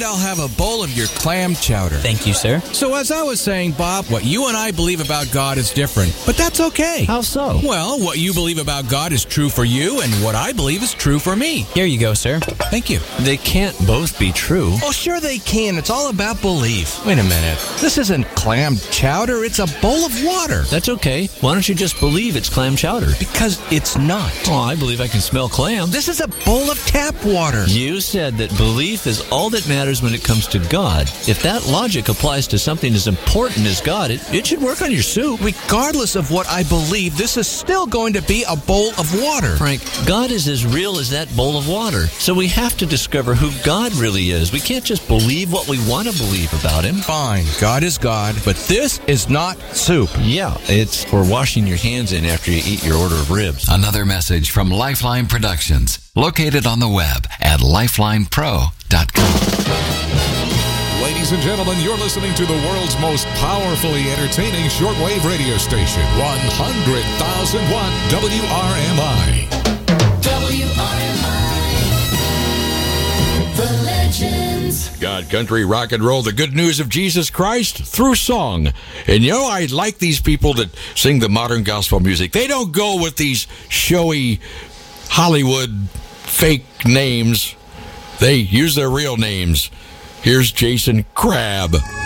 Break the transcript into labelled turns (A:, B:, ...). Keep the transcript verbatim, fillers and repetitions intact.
A: I'll have a bowl of your clam chowder.
B: Thank you, sir.
A: So as I was saying, Bob, what you and I believe about God is different, but that's okay.
B: How so?
A: Well, what you believe about God is true for you, and what I believe is true for me.
B: Here you go, sir.
A: Thank you.
C: They can't both be true.
A: Oh, sure they can. It's all about belief. Wait a minute. This isn't clam chowder. It's a bowl of water.
C: That's okay. Why don't you just believe it's clam chowder?
A: Because it's not.
C: Oh, I believe I can smell clams.
A: This is a bowl of tap water.
C: You said that belief is all that matters when it comes to God. If that logic applies to something as important as God, it, it should work on your soup.
A: Regardless of what I believe, this is still going to be a bowl of water.
C: Frank, God is as real as that bowl of water. So we have to discover who God really is. We can't just believe what we want to believe about him.
A: Fine, God is God, but this is not soup.
C: Yeah, it's for washing your hands in after you eat your order of ribs.
D: Another message from Lifeline Productions, located on the web at lifeline pro dot com.
E: Ladies and gentlemen, you're listening to the world's most powerfully entertaining shortwave radio station, one hundred thousand watt W R M I.
F: W R M I, the legends.
G: God, country, rock and roll, the good news of Jesus Christ through song. And you know, I like these people that sing the modern gospel music. They don't go with these showy Hollywood fake names. They use their real names. Here's Jason Crabb.